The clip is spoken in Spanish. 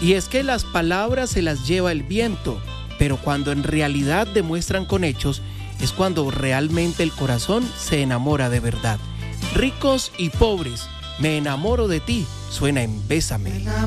Y es que las palabras se las lleva el viento, pero cuando en realidad demuestran con hechos, es cuando realmente el corazón se enamora de verdad. Ricos y pobres, me enamoro de ti, suena en Bésame.